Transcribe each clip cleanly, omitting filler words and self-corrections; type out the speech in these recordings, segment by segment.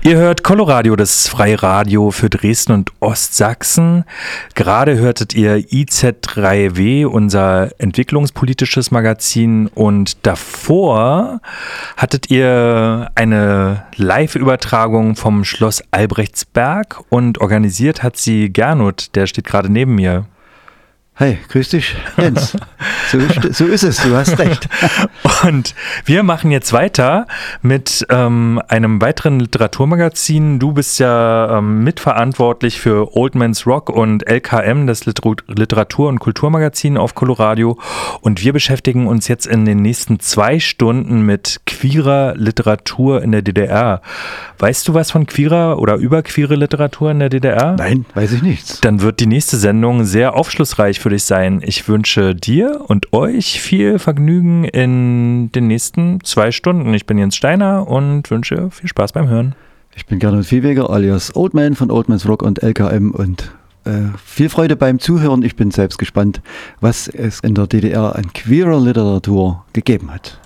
Ihr hört Coloradio, das freie Radio für Dresden und Ostsachsen. Gerade hörtet ihr IZ3W, unser entwicklungspolitisches Magazin, und davor hattet ihr eine Live-Übertragung vom Schloss Albrechtsberg und organisiert hat sie Gernot, der steht gerade neben mir. Hey, grüß dich, Jens. So ist es, du hast recht. Und wir machen jetzt weiter mit einem weiteren Literaturmagazin. Du bist ja mitverantwortlich für Old Man's Rock und LKM, das Literatur- und Kulturmagazin auf Coloradio. Und wir beschäftigen uns jetzt in den nächsten 2 Stunden mit queerer Literatur in der DDR. Weißt du was von queerer oder über queere Literatur in der DDR? Nein, weiß ich nichts. Dann wird die nächste Sendung sehr aufschlussreich für dich sein. Ich wünsche dir und euch viel Vergnügen in den nächsten 2 Stunden. Ich bin Jens Steiner und wünsche viel Spaß beim Hören. Ich bin Gernot Viehweger alias Old Man von Old Man's Rock und LKM und viel Freude beim Zuhören. Ich bin selbst gespannt, was es in der DDR an queerer Literatur gegeben hat.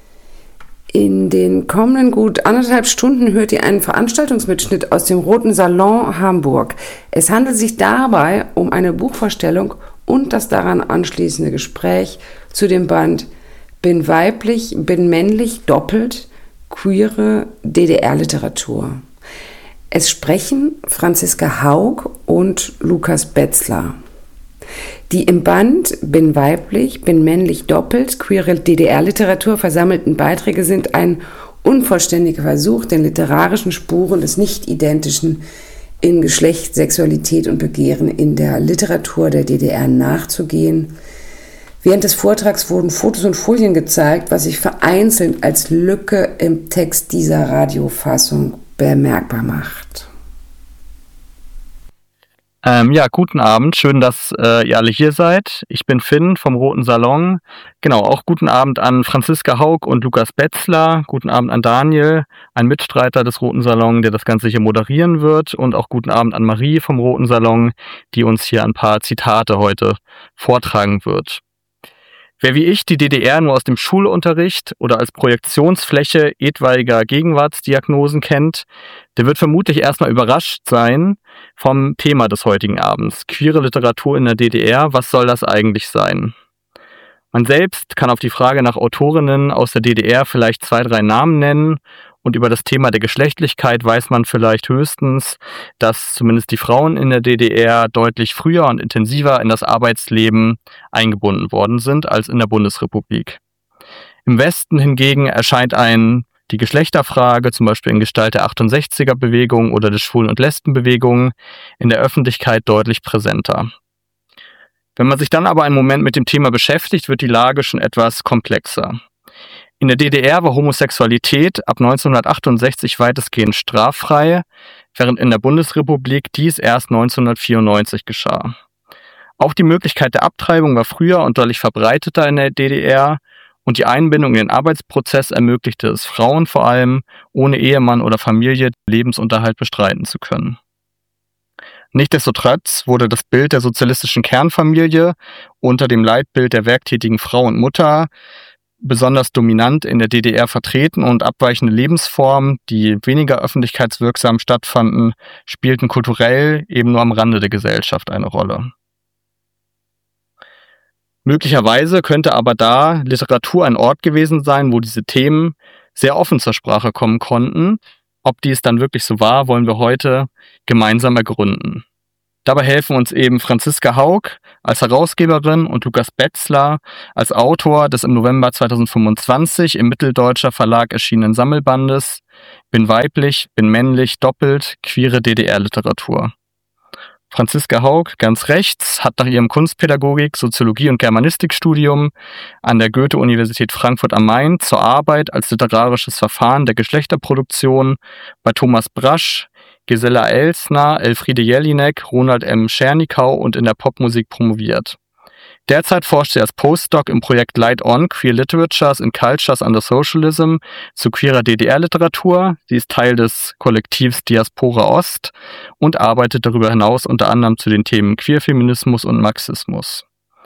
In den kommenden gut 1,5 Stunden hört ihr einen Veranstaltungsmitschnitt aus dem Roten Salon Hamburg. Es handelt sich dabei um eine Buchvorstellung und das daran anschließende Gespräch zu dem Band Bin weiblich, bin männlich, doppelt, queere DDR-Literatur. Es sprechen Franziska Haug und Lukas Betzler. Die im Band Bin weiblich, bin männlich, doppelt, queere DDR-Literatur versammelten Beiträge sind ein unvollständiger Versuch, den literarischen Spuren des Nicht-Identischen in Geschlecht, Sexualität und Begehren in der Literatur der DDR nachzugehen. Während des Vortrags wurden Fotos und Folien gezeigt, was sich vereinzelt als Lücke im Text dieser Radiofassung bemerkbar macht. Guten Abend. Schön, dass ihr alle hier seid. Ich bin Finn vom Roten Salon. Genau, auch guten Abend an Franziska Haug und Lukas Betzler. Guten Abend an Daniel, ein Mitstreiter des Roten Salon, der das Ganze hier moderieren wird. Und auch guten Abend an Marie vom Roten Salon, die uns hier ein paar Zitate heute vortragen wird. Wer wie ich die DDR nur aus dem Schulunterricht oder als Projektionsfläche etwaiger Gegenwartsdiagnosen kennt, der wird vermutlich erstmal überrascht sein vom Thema des heutigen Abends. Queere Literatur in der DDR, was soll das eigentlich sein? Man selbst kann auf die Frage nach Autorinnen aus der DDR vielleicht 2, 3 Namen nennen. Und über das Thema der Geschlechtlichkeit weiß man vielleicht höchstens, dass zumindest die Frauen in der DDR deutlich früher und intensiver in das Arbeitsleben eingebunden worden sind als in der Bundesrepublik. Im Westen hingegen erscheint die Geschlechterfrage, zum Beispiel in Gestalt der 68er-Bewegung oder der Schwulen- und Lesbenbewegung, in der Öffentlichkeit deutlich präsenter. Wenn man sich dann aber einen Moment mit dem Thema beschäftigt, wird die Lage schon etwas komplexer. In der DDR war Homosexualität ab 1968 weitestgehend straffrei, während in der Bundesrepublik dies erst 1994 geschah. Auch die Möglichkeit der Abtreibung war früher und deutlich verbreiteter in der DDR und die Einbindung in den Arbeitsprozess ermöglichte es Frauen vor allem, ohne Ehemann oder Familie Lebensunterhalt bestreiten zu können. Nichtsdestotrotz wurde das Bild der sozialistischen Kernfamilie unter dem Leitbild der werktätigen Frau und Mutter besonders dominant in der DDR vertreten und abweichende Lebensformen, die weniger öffentlichkeitswirksam stattfanden, spielten kulturell eben nur am Rande der Gesellschaft eine Rolle. Möglicherweise könnte aber da Literatur ein Ort gewesen sein, wo diese Themen sehr offen zur Sprache kommen konnten. Ob dies dann wirklich so war, wollen wir heute gemeinsam ergründen. Dabei helfen uns eben Franziska Haug als Herausgeberin und Lukas Betzler als Autor des im November 2025 im Mitteldeutscher Verlag erschienenen Sammelbandes Bin weiblich, bin männlich, doppelt, queere DDR-Literatur. Franziska Haug, ganz rechts, hat nach ihrem Kunstpädagogik, Soziologie und Germanistikstudium an der Goethe-Universität Frankfurt am Main zur Arbeit als literarisches Verfahren der Geschlechterproduktion bei Thomas Brasch, Gisela Elsner, Elfriede Jelinek, Ronald M. Schernikau und in der Popmusik promoviert. Derzeit forscht sie als Postdoc im Projekt Light On Queer Literatures and Cultures under Socialism zu queerer DDR-Literatur. Sie ist Teil des Kollektivs Diaspora Ost und arbeitet darüber hinaus unter anderem zu den Themen Queerfeminismus und Marxismus.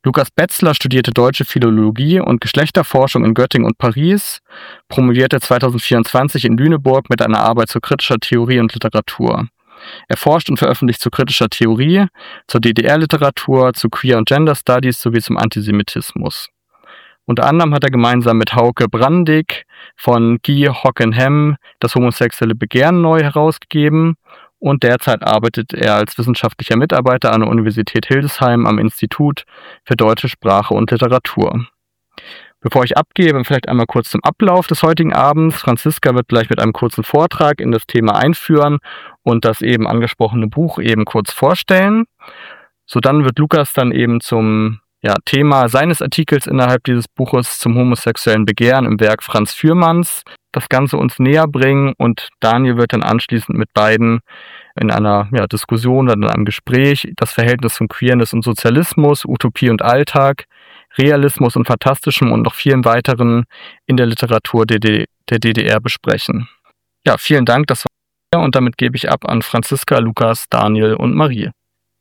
Lukas Betzler studierte Deutsche Philologie und Geschlechterforschung in Göttingen und Paris, promovierte 2024 in Lüneburg mit einer Arbeit zu kritischer Theorie und Literatur. Er forscht und veröffentlicht zu kritischer Theorie, zur DDR-Literatur, zu Queer- und Gender-Studies sowie zum Antisemitismus. Unter anderem hat er gemeinsam mit Hauke Brandig von Guy Hockenheim das homosexuelle Begehren neu herausgegeben und derzeit arbeitet er als wissenschaftlicher Mitarbeiter an der Universität Hildesheim am Institut für Deutsche Sprache und Literatur. Bevor ich abgebe, vielleicht einmal kurz zum Ablauf des heutigen Abends. Franziska wird gleich mit einem kurzen Vortrag in das Thema einführen und das eben angesprochene Buch eben kurz vorstellen. So, dann wird Lukas dann eben zum Thema seines Artikels innerhalb dieses Buches zum homosexuellen Begehren im Werk Franz Fürmanns das Ganze uns näher bringen und Daniel wird dann anschließend mit beiden in einer Diskussion oder in einem Gespräch das Verhältnis von Queerness und Sozialismus, Utopie und Alltag, Realismus und Fantastischem und noch vielen weiteren in der Literatur der DDR besprechen. Ja, vielen Dank, das war und damit gebe ich ab an Franziska, Lukas, Daniel und Marie.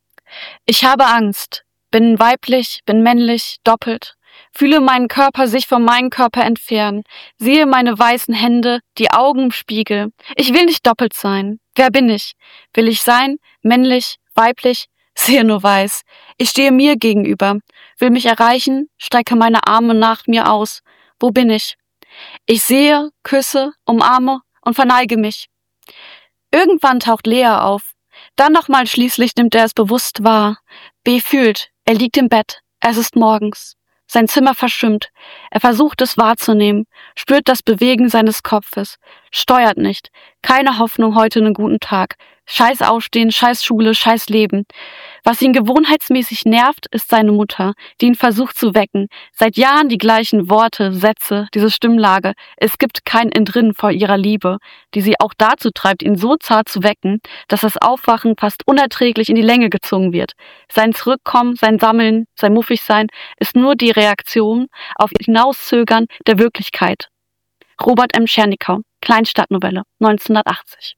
Ich habe Angst, bin weiblich, bin männlich, doppelt, fühle meinen Körper sich von meinem Körper entfernen, sehe meine weißen Hände, die Augen im Spiegel. Ich will nicht doppelt sein. Wer bin ich? Will ich sein, männlich, weiblich? Sehe nur weiß. Ich stehe mir gegenüber, will mich erreichen, strecke meine Arme nach mir aus. Wo bin ich? Ich sehe, küsse, umarme und verneige mich. Irgendwann taucht Lea auf. Dann nochmal schließlich nimmt er es bewusst wahr. B fühlt, er liegt im Bett. Es ist morgens. Sein Zimmer verschwimmt. Er versucht es wahrzunehmen, spürt das Bewegen seines Kopfes, steuert nicht. Keine Hoffnung heute einen guten Tag. Scheiß Aufstehen, scheiß Schule, scheiß Leben. Was ihn gewohnheitsmäßig nervt, ist seine Mutter, die ihn versucht zu wecken. Seit Jahren die gleichen Worte, Sätze, diese Stimmlage. Es gibt kein Entrinnen vor ihrer Liebe, die sie auch dazu treibt, ihn so zart zu wecken, dass das Aufwachen fast unerträglich in die Länge gezogen wird. Sein Zurückkommen, sein Sammeln, sein Muffigsein ist nur die Reaktion auf Hinauszögern der Wirklichkeit. Robert M. Czernikau, Kleinstadtnovelle, 1980.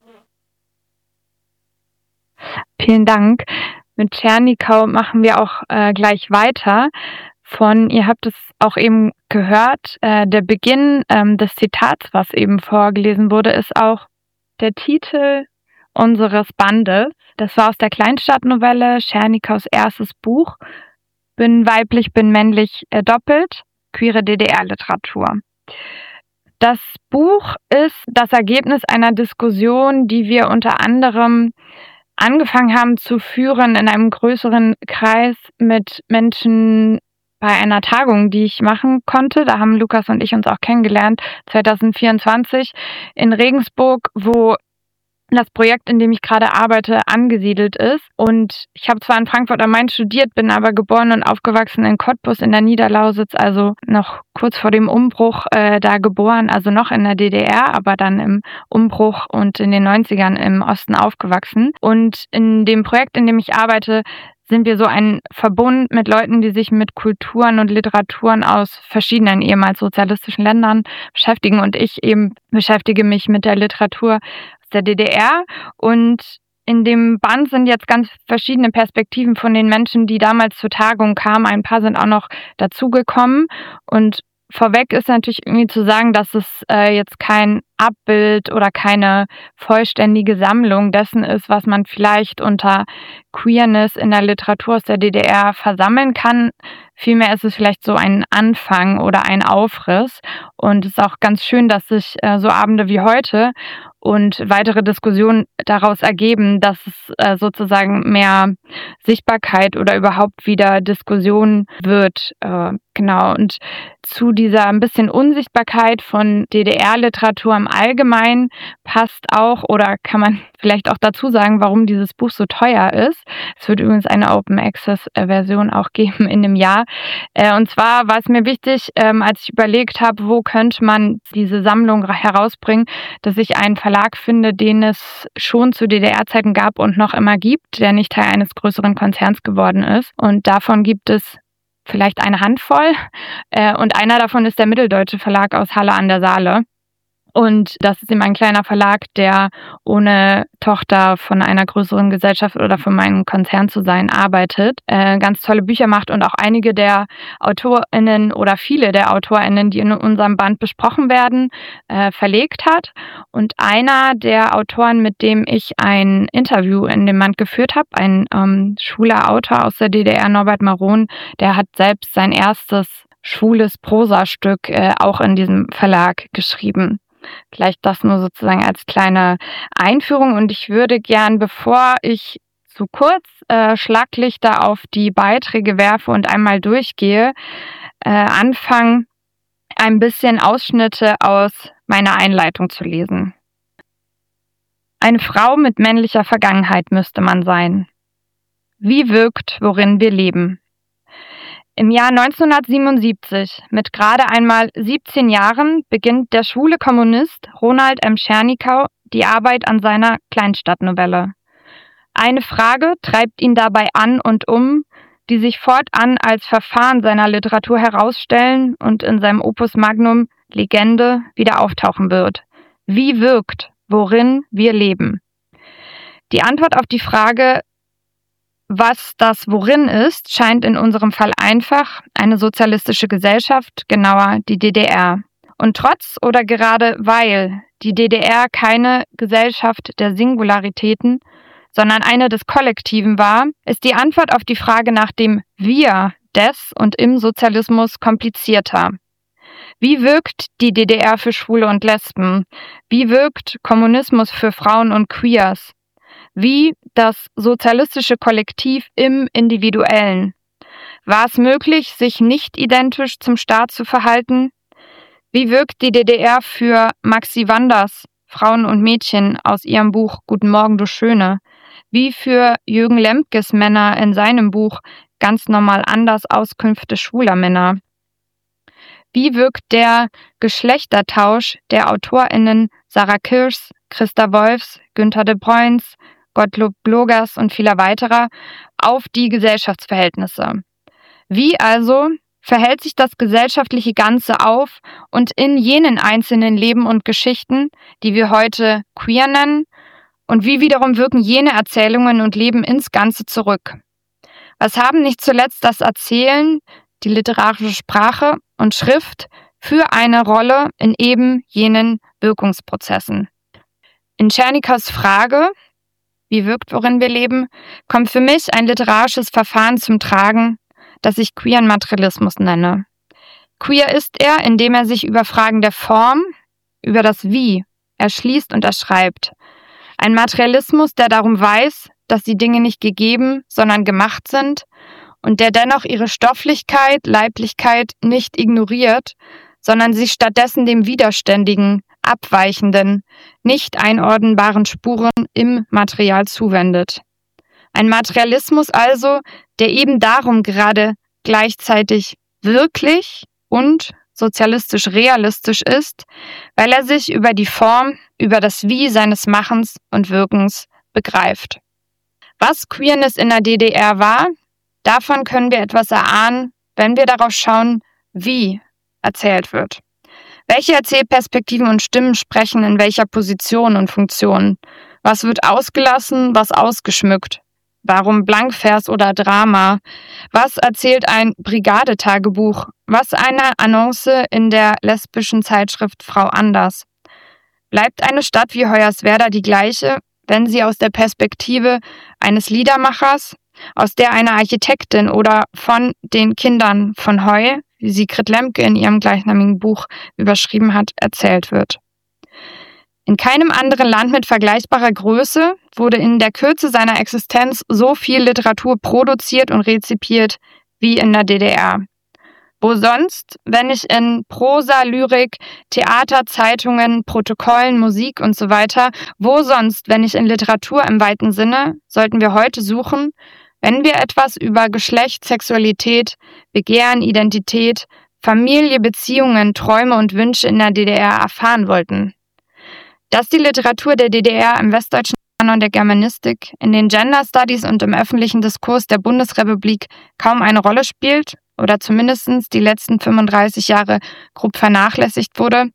Vielen Dank. Mit Czernikau machen wir auch gleich weiter. Ihr habt es auch eben gehört, der Beginn des Zitats, was eben vorgelesen wurde, ist auch der Titel unseres Bandes. Das war aus der Kleinstadtnovelle, Czernikaus erstes Buch. Bin weiblich, bin männlich, doppelt, queere DDR-Literatur. Das Buch ist das Ergebnis einer Diskussion, die wir unter anderem angefangen haben zu führen in einem größeren Kreis mit Menschen bei einer Tagung, die ich machen konnte. Da haben Lukas und ich uns auch kennengelernt, 2024 in Regensburg, wo das Projekt, in dem ich gerade arbeite, angesiedelt ist. Und ich habe zwar in Frankfurt am Main studiert, bin aber geboren und aufgewachsen in Cottbus in der Niederlausitz, also noch kurz vor dem Umbruch da geboren, also noch in der DDR, aber dann im Umbruch und in den 90ern im Osten aufgewachsen. Und in dem Projekt, in dem ich arbeite, sind wir so ein Verbund mit Leuten, die sich mit Kulturen und Literaturen aus verschiedenen ehemals sozialistischen Ländern beschäftigen. Und ich eben beschäftige mich mit der Literatur der DDR und in dem Band sind jetzt ganz verschiedene Perspektiven von den Menschen, die damals zur Tagung kamen. Ein paar sind auch noch dazugekommen und vorweg ist natürlich irgendwie zu sagen, dass es jetzt kein Abbild oder keine vollständige Sammlung dessen ist, was man vielleicht unter Queerness in der Literatur aus der DDR versammeln kann. Vielmehr ist es vielleicht so ein Anfang oder ein Aufriss und es ist auch ganz schön, dass sich so Abende wie heute und weitere Diskussionen daraus ergeben, dass es sozusagen mehr Sichtbarkeit oder überhaupt wieder Diskussion wird. Genau. Und zu dieser ein bisschen Unsichtbarkeit von DDR-Literatur im Allgemeinen passt auch, oder kann man vielleicht auch dazu sagen, warum dieses Buch so teuer ist. Es wird übrigens eine Open-Access-Version auch geben in dem Jahr. Und zwar war es mir wichtig, als ich überlegt habe, wo könnte man diese Sammlung herausbringen, dass ich einen Verlag finde, den es schon zu DDR-Zeiten gab und noch immer gibt, der nicht Teil eines größeren Konzerns geworden ist. Und davon gibt es vielleicht eine Handvoll. Und einer davon ist der Mitteldeutsche Verlag aus Halle an der Saale. Und das ist eben ein kleiner Verlag, der ohne Tochter von einer größeren Gesellschaft oder von einem Konzern zu sein arbeitet, ganz tolle Bücher macht und auch einige der AutorInnen oder viele der AutorInnen, die in unserem Band besprochen werden, verlegt hat. Und einer der Autoren, mit dem ich ein Interview in dem Band geführt habe, ein schwuler Autor aus der DDR, Norbert Maron, der hat selbst sein erstes schwules Prosastück auch in diesem Verlag geschrieben. Vielleicht das nur sozusagen als kleine Einführung. Und ich würde gern, bevor ich zu kurz Schlaglichter auf die Beiträge werfe und einmal durchgehe, anfangen, ein bisschen Ausschnitte aus meiner Einleitung zu lesen. Eine Frau mit männlicher Vergangenheit müsste man sein. Wie wirkt, worin wir leben? Im Jahr 1977, mit gerade einmal 17 Jahren, beginnt der schwule Kommunist Ronald M. Tschernikau die Arbeit an seiner Kleinstadtnovelle. Eine Frage treibt ihn dabei an und um, die sich fortan als Verfahren seiner Literatur herausstellen und in seinem Opus Magnum Legende wieder auftauchen wird. Wie wirkt, worin wir leben? Die Antwort auf die Frage, was das Worin ist, scheint in unserem Fall einfach eine sozialistische Gesellschaft, genauer die DDR. Und trotz oder gerade weil die DDR keine Gesellschaft der Singularitäten, sondern eine des Kollektiven war, ist die Antwort auf die Frage nach dem Wir des und im Sozialismus komplizierter. Wie wirkt die DDR für Schwule und Lesben? Wie wirkt Kommunismus für Frauen und Queers? Wie das sozialistische Kollektiv im Individuellen? War es möglich, sich nicht identisch zum Staat zu verhalten? Wie wirkt die DDR für Maxi Wanders, Frauen und Mädchen aus ihrem Buch Guten Morgen, du Schöne? Wie für Jürgen Lemkes Männer in seinem Buch Ganz normal anders Auskünfte schwuler Männer? Wie wirkt der Geschlechtertausch der AutorInnen Sarah Kirschs, Christa Wolfs, Günter de Bruins, Gottlob Blogers und vieler weiterer auf die Gesellschaftsverhältnisse? Wie also verhält sich das gesellschaftliche Ganze auf und in jenen einzelnen Leben und Geschichten, die wir heute queer nennen, und wie wiederum wirken jene Erzählungen und Leben ins Ganze zurück? Was haben nicht zuletzt das Erzählen, die literarische Sprache und Schrift für eine Rolle in eben jenen Wirkungsprozessen? In Tschernikaus Frage, wie wirkt, worin wir leben, kommt für mich ein literarisches Verfahren zum Tragen, das ich queeren Materialismus nenne. Queer ist er, indem er sich über Fragen der Form, über das Wie, erschließt und erschreibt. Ein Materialismus, der darum weiß, dass die Dinge nicht gegeben, sondern gemacht sind und der dennoch ihre Stofflichkeit, Leiblichkeit nicht ignoriert, sondern sich stattdessen dem Widerständigen, abweichenden, nicht einordnbaren Spuren im Material zuwendet. Ein Materialismus also, der eben darum gerade gleichzeitig wirklich und sozialistisch-realistisch ist, weil er sich über die Form, über das Wie seines Machens und Wirkens begreift. Was Queerness in der DDR war, davon können wir etwas erahnen, wenn wir darauf schauen, wie erzählt wird. Welche Erzählperspektiven und Stimmen sprechen in welcher Position und Funktion? Was wird ausgelassen, was ausgeschmückt? Warum Blankvers oder Drama? Was erzählt ein Brigadetagebuch? Was eine Annonce in der lesbischen Zeitschrift Frau Anders? Bleibt eine Stadt wie Hoyerswerda die gleiche, wenn sie aus der Perspektive eines Liedermachers, aus der einer Architektin oder von den Kindern von Heu, wie sie Grit Lemke in ihrem gleichnamigen Buch überschrieben hat, erzählt wird? In keinem anderen Land mit vergleichbarer Größe wurde in der Kürze seiner Existenz so viel Literatur produziert und rezipiert wie in der DDR. Wo sonst, wenn nicht in Prosa, Lyrik, Theater, Zeitungen, Protokollen, Musik und so weiter, wo sonst, wenn nicht in Literatur im weiten Sinne, sollten wir heute suchen, wenn wir etwas über Geschlecht, Sexualität, Begehren, Identität, Familie, Beziehungen, Träume und Wünsche in der DDR erfahren wollten? Dass die Literatur der DDR im westdeutschen Kanon der Germanistik, in den Gender Studies und im öffentlichen Diskurs der Bundesrepublik kaum eine Rolle spielt oder zumindest die letzten 35 Jahre grob vernachlässigt wurde,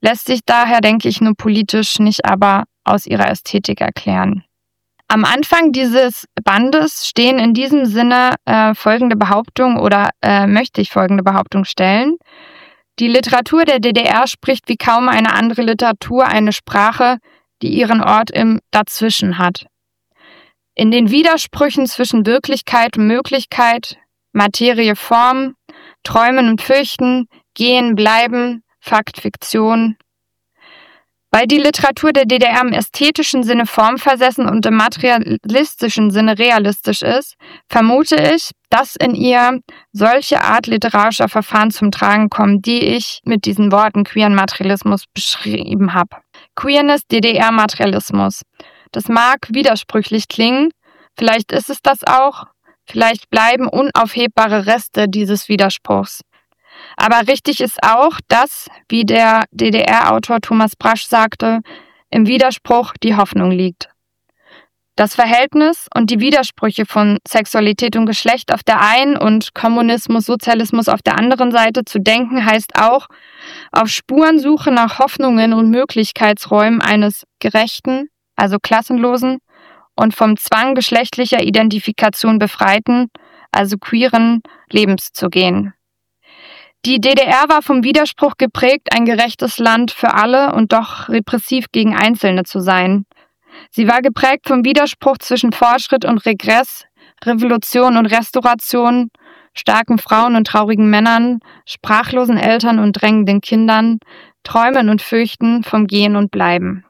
lässt sich daher, denke ich, nur politisch, nicht aber aus ihrer Ästhetik erklären. Am Anfang dieses Bandes stehen in diesem Sinne folgende Behauptung oder möchte ich folgende Behauptung stellen. Die Literatur der DDR spricht wie kaum eine andere Literatur eine Sprache, die ihren Ort im Dazwischen hat. In den Widersprüchen zwischen Wirklichkeit und Möglichkeit, Materie, Form, Träumen und Fürchten, Gehen, Bleiben, Fakt, Fiktion. Weil die Literatur der DDR im ästhetischen Sinne formversessen und im materialistischen Sinne realistisch ist, vermute ich, dass in ihr solche Art literarischer Verfahren zum Tragen kommen, die ich mit diesen Worten queeren Materialismus beschrieben habe. Queerness, DDR-Materialismus. Das mag widersprüchlich klingen, vielleicht ist es das auch, vielleicht bleiben unaufhebbare Reste dieses Widerspruchs. Aber richtig ist auch, dass, wie der DDR-Autor Thomas Brasch sagte, im Widerspruch die Hoffnung liegt. Das Verhältnis und die Widersprüche von Sexualität und Geschlecht auf der einen und Kommunismus, Sozialismus auf der anderen Seite zu denken, heißt auch, auf Spurensuche nach Hoffnungen und Möglichkeitsräumen eines gerechten, also klassenlosen und vom Zwang geschlechtlicher Identifikation befreiten, also queeren Lebens zu gehen. Die DDR war vom Widerspruch geprägt, ein gerechtes Land für alle und doch repressiv gegen Einzelne zu sein. Sie war geprägt vom Widerspruch zwischen Fortschritt und Regress, Revolution und Restauration, starken Frauen und traurigen Männern, sprachlosen Eltern und drängenden Kindern, Träumen und Fürchten vom Gehen und Bleiben.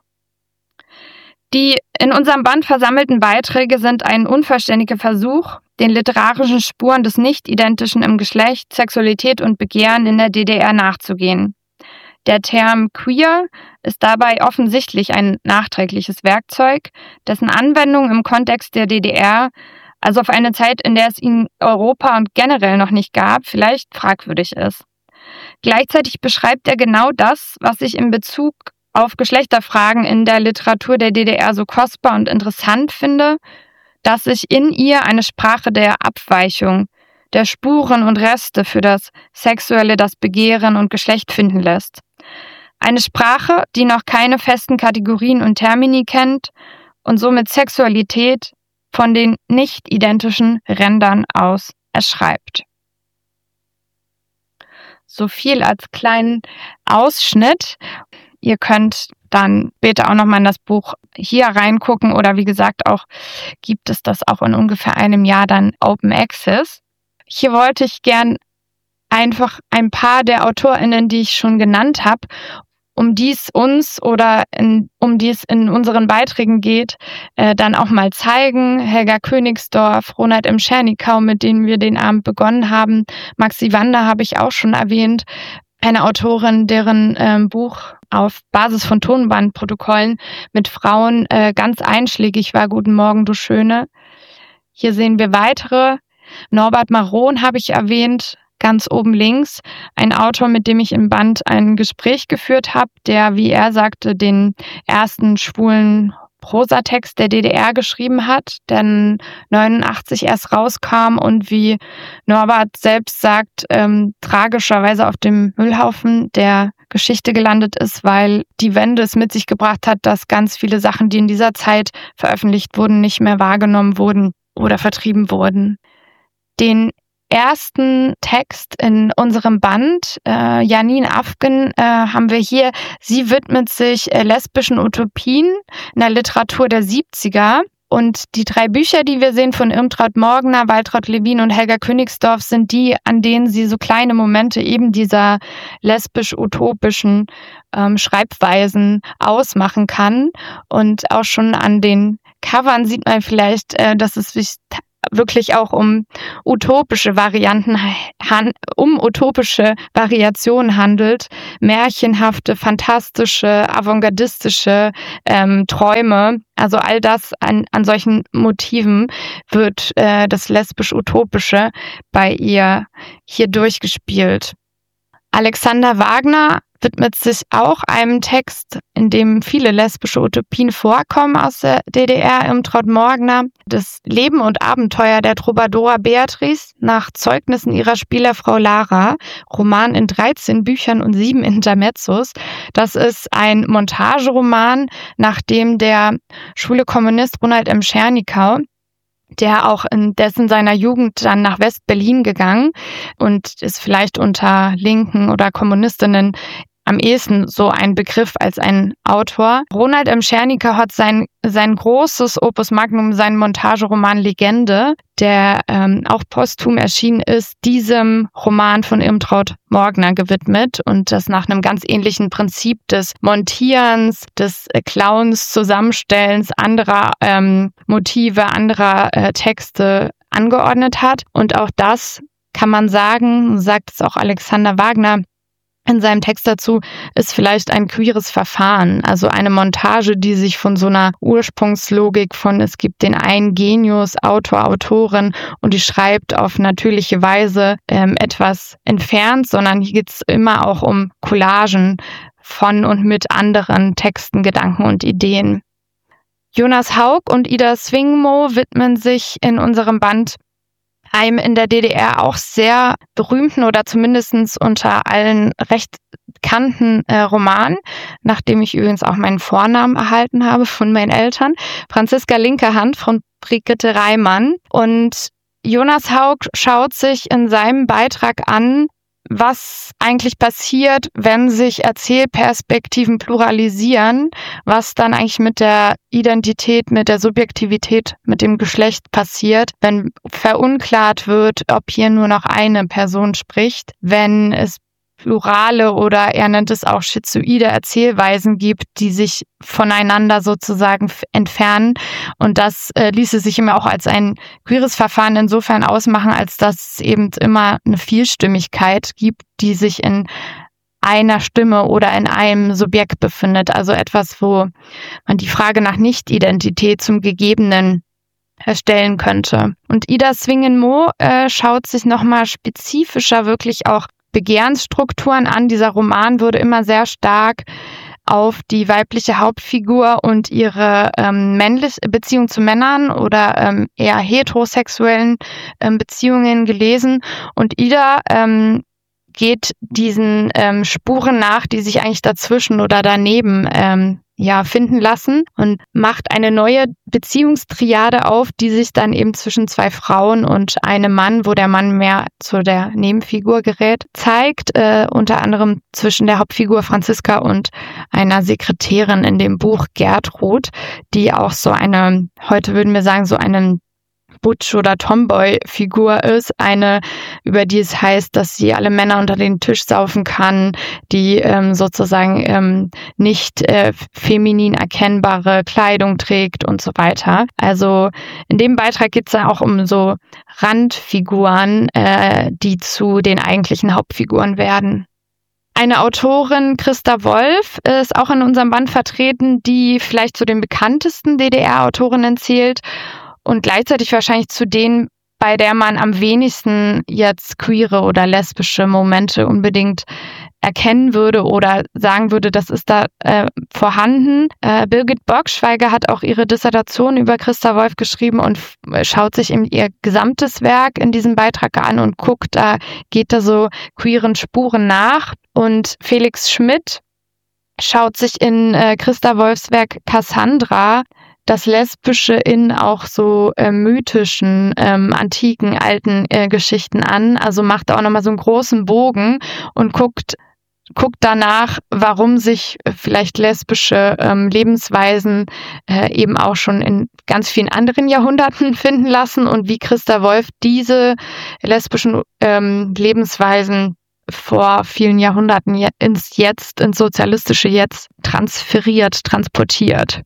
Die in unserem Band versammelten Beiträge sind ein unvollständiger Versuch, den literarischen Spuren des Nicht-Identischen im Geschlecht, Sexualität und Begehren in der DDR nachzugehen. Der Term queer ist dabei offensichtlich ein nachträgliches Werkzeug, dessen Anwendung im Kontext der DDR, also auf eine Zeit, in der es ihn Europa und generell noch nicht gab, vielleicht fragwürdig ist. Gleichzeitig beschreibt er genau das, was ich in Bezug auf Geschlechterfragen in der Literatur der DDR so kostbar und interessant finde, dass sich in ihr eine Sprache der Abweichung, der Spuren und Reste für das Sexuelle, das Begehren und Geschlecht finden lässt. Eine Sprache, die noch keine festen Kategorien und Termini kennt und somit Sexualität von den nicht identischen Rändern aus erschreibt. So viel als kleinen Ausschnitt. Ihr könnt dann später auch nochmal in das Buch hier reingucken oder wie gesagt auch gibt es das auch in ungefähr einem Jahr dann Open Access. Hier wollte ich gern einfach ein paar der AutorInnen, die ich schon genannt habe, um die es uns oder um die es in unseren Beiträgen geht, dann auch mal zeigen. Helga Königsdorf, Ronald M. Schernikau, mit denen wir den Abend begonnen haben. Maxi Wander habe ich auch schon erwähnt. Eine Autorin, deren Buch auf Basis von Tonbandprotokollen mit Frauen ganz einschlägig war. Guten Morgen, du Schöne. Hier sehen wir weitere. Norbert Maron habe ich erwähnt, ganz oben links. Ein Autor, mit dem ich im Band ein Gespräch geführt habe, der, wie er sagte, den ersten schwulen Prosatext der DDR geschrieben hat, der 1989 erst rauskam und wie Norbert selbst sagt, tragischerweise auf dem Müllhaufen der Geschichte gelandet ist, weil die Wende es mit sich gebracht hat, dass ganz viele Sachen, die in dieser Zeit veröffentlicht wurden, nicht mehr wahrgenommen wurden oder vertrieben wurden. Den ersten Text in unserem Band, Janine Afgen, haben wir hier. Sie widmet sich lesbischen Utopien in der Literatur der 70er. Und die 3 Bücher, die wir sehen von Irmtraud Morgner, Waltraud Lewin und Helga Königsdorf, sind die, an denen sie so kleine Momente eben dieser lesbisch-utopischen Schreibweisen ausmachen kann. Und auch schon an den Covern sieht man vielleicht, dass es wirklich auch um utopische Variationen handelt, märchenhafte, fantastische, avantgardistische Träume. Also all das an solchen Motiven wird das lesbisch-utopische bei ihr hier durchgespielt. Alexander Wagner widmet sich auch einem Text, in dem viele lesbische Utopien vorkommen aus der DDR, Irmtraud Morgner. Das Leben und Abenteuer der Troubadoura Beatrice nach Zeugnissen ihrer Spielerfrau Lara, Roman in 13 Büchern und 7 Intermezzos. Das ist ein Montageroman, nach dem der schwule Kommunist Ronald M. Schernikau, der auch in seiner Jugend dann nach West-Berlin gegangen und ist vielleicht unter Linken oder Kommunistinnen am ehesten so ein Begriff als ein Autor. Ronald M. Schernikau hat sein großes Opus Magnum, seinen Montageroman Legende, der auch posthum erschienen ist, diesem Roman von Irmtraud Morgner gewidmet und das nach einem ganz ähnlichen Prinzip des Montierens, des Clowns, Zusammenstellens anderer Motive, anderer Texte angeordnet hat. Und auch das kann man sagen, sagt es auch Alexander Wagner in seinem Text dazu, ist vielleicht ein queeres Verfahren, also eine Montage, die sich von so einer Ursprungslogik von es gibt den einen Genius, Autor, Autorin und die schreibt auf natürliche Weise etwas entfernt, sondern hier geht es immer auch um Collagen von und mit anderen Texten, Gedanken und Ideen. Jonas Haug und Ida Swingmo widmen sich in unserem Band einem in der DDR auch sehr berühmten oder zumindest unter allen recht bekannten Roman, nachdem ich übrigens auch meinen Vornamen erhalten habe von meinen Eltern, Franziska Linkerhand von Brigitte Reimann. Und Jonas Haug schaut sich in seinem Beitrag an, was eigentlich passiert, wenn sich Erzählperspektiven pluralisieren, was dann eigentlich mit der Identität, mit der Subjektivität, mit dem Geschlecht passiert, wenn verunklart wird, ob hier nur noch eine Person spricht, wenn es plurale oder er nennt es auch schizoide Erzählweisen gibt, die sich voneinander sozusagen entfernen. Und das ließe sich immer auch als ein queeres Verfahren insofern ausmachen, als dass es eben immer eine Vielstimmigkeit gibt, die sich in einer Stimme oder in einem Subjekt befindet. Also etwas, wo man die Frage nach Nicht-Identität zum Gegebenen stellen könnte. Und Ida Swingen-Mo schaut sich nochmal spezifischer wirklich auch Begehrensstrukturen an. Dieser Roman würde immer sehr stark auf die weibliche Hauptfigur und ihre männliche Beziehung zu Männern oder eher heterosexuellen Beziehungen gelesen. Und Ida geht diesen Spuren nach, die sich eigentlich dazwischen oder daneben finden lassen und macht eine neue Beziehungstriade auf, die sich dann eben zwischen zwei Frauen und einem Mann, wo der Mann mehr zu der Nebenfigur gerät, zeigt, unter anderem zwischen der Hauptfigur Franziska und einer Sekretärin in dem Buch Gertrud, die auch so eine, heute würden wir sagen, so eine Butch- oder Tomboy-Figur ist, eine, über die es heißt, dass sie alle Männer unter den Tisch saufen kann, die sozusagen nicht feminin erkennbare Kleidung trägt und so weiter. Also in dem Beitrag geht es dann auch um so Randfiguren, die zu den eigentlichen Hauptfiguren werden. Eine Autorin, Christa Wolf, ist auch in unserem Band vertreten, die vielleicht zu den bekanntesten DDR-Autorinnen zählt und gleichzeitig wahrscheinlich zu denen, bei der man am wenigsten jetzt queere oder lesbische Momente unbedingt erkennen würde oder sagen würde, das ist da vorhanden. Birgit Borgschweiger hat auch ihre Dissertation über Christa Wolf geschrieben und schaut sich eben ihr gesamtes Werk in diesem Beitrag an und guckt, geht da so queeren Spuren nach. Und Felix Schmidt schaut sich in Christa Wolfs Werk Cassandra das Lesbische in auch so mythischen, antiken, alten Geschichten an. Also macht auch nochmal so einen großen Bogen und guckt danach, warum sich vielleicht lesbische Lebensweisen eben auch schon in ganz vielen anderen Jahrhunderten finden lassen und wie Christa Wolf diese lesbischen Lebensweisen vor vielen Jahrhunderten ins sozialistische Jetzt transportiert.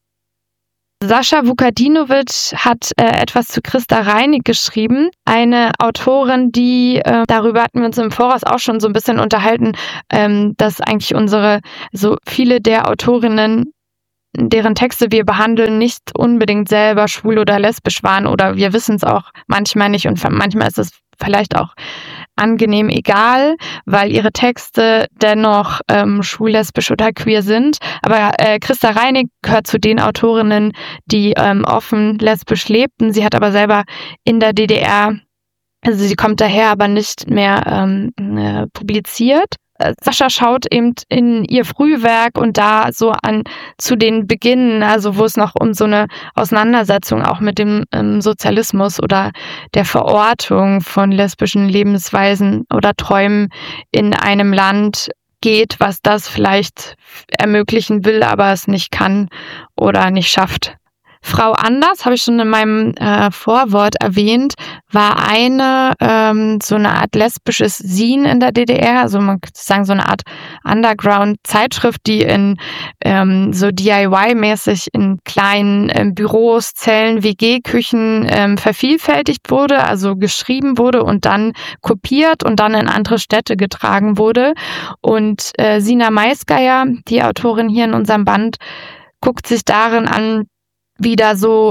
Sascha Vukadinovic hat etwas zu Christa Reinig geschrieben, eine Autorin, die, darüber hatten wir uns im Voraus auch schon so ein bisschen unterhalten, dass eigentlich so viele der Autorinnen, deren Texte wir behandeln, nicht unbedingt selber schwul oder lesbisch waren oder wir wissen es auch manchmal nicht und manchmal ist es vielleicht auch angenehm egal, weil ihre Texte dennoch schwul, lesbisch oder queer sind. Aber Christa Reinig gehört zu den Autorinnen, die offen lesbisch lebten. Sie hat aber selber in der DDR, also sie kommt daher, aber nicht mehr publiziert. Sascha schaut eben in ihr Frühwerk und da so an zu den Beginnen, also wo es noch um so eine Auseinandersetzung auch mit dem Sozialismus oder der Verortung von lesbischen Lebensweisen oder Träumen in einem Land geht, was das vielleicht ermöglichen will, aber es nicht kann oder nicht schafft. Frau Anders, habe ich schon in meinem Vorwort erwähnt, war eine so eine Art lesbisches Zine in der DDR, also man könnte sagen so eine Art Underground-Zeitschrift, die in so DIY-mäßig in kleinen Büros, Zellen, WG-Küchen vervielfältigt wurde, also geschrieben wurde und dann kopiert und dann in andere Städte getragen wurde. Und Sina Maisgeier, die Autorin hier in unserem Band, guckt sich darin an, wie da so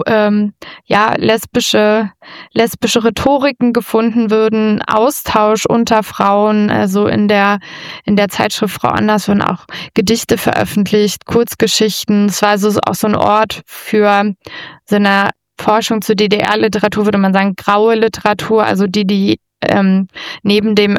lesbische Rhetoriken gefunden würden, Austausch unter Frauen, also in der Zeitschrift Frau Anders wurden auch Gedichte veröffentlicht, Kurzgeschichten. Es war also auch so ein Ort für so eine Forschung zur DDR-Literatur, würde man sagen, graue Literatur, also die neben dem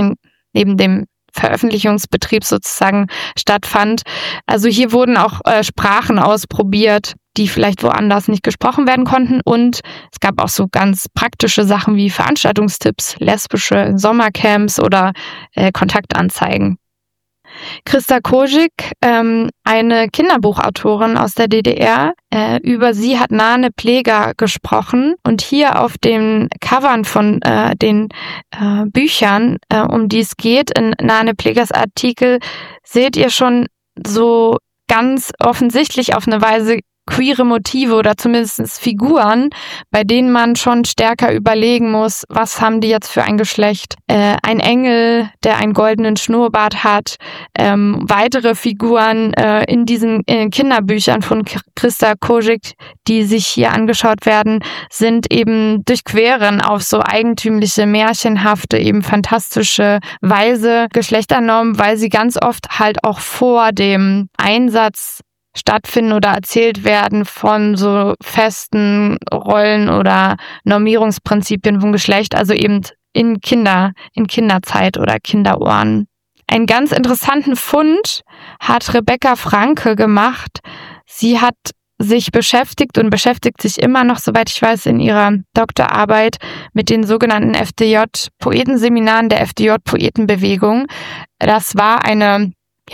Veröffentlichungsbetrieb sozusagen stattfand. Also hier wurden auch Sprachen ausprobiert, die vielleicht woanders nicht gesprochen werden konnten. Und es gab auch so ganz praktische Sachen wie Veranstaltungstipps, lesbische Sommercamps oder Kontaktanzeigen. Christa Kozik, eine Kinderbuchautorin aus der DDR, über sie hat Nane Pleger gesprochen. Und hier auf den Covern von den Büchern, um die es geht, in Nane Plegers Artikel, seht ihr schon so ganz offensichtlich auf eine Weise queere Motive oder zumindest Figuren, bei denen man schon stärker überlegen muss, was haben die jetzt für ein Geschlecht. Ein Engel, der einen goldenen Schnurrbart hat, weitere Figuren in diesen Kinderbüchern von Christa Kozik, die sich hier angeschaut werden, sind eben durchqueren auf so eigentümliche, märchenhafte, eben fantastische Weise Geschlechternormen, weil sie ganz oft halt auch vor dem Einsatz stattfinden oder erzählt werden von so festen Rollen oder Normierungsprinzipien von Geschlecht, also eben in Kinderzeit oder Kinderohren. Einen ganz interessanten Fund hat Rebecca Franke gemacht. Sie hat sich beschäftigt und beschäftigt sich immer noch, soweit ich weiß, in ihrer Doktorarbeit mit den sogenannten FDJ-Poetenseminaren der FDJ-Poetenbewegung. Das war eine